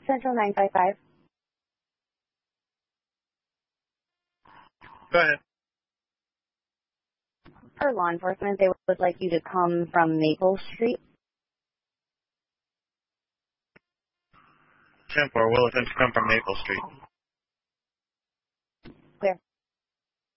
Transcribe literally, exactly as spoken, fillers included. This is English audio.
Central nine five five. Go ahead. For law enforcement, they would like you to come from Maple Street. ten four, Williston to come from Maple Street.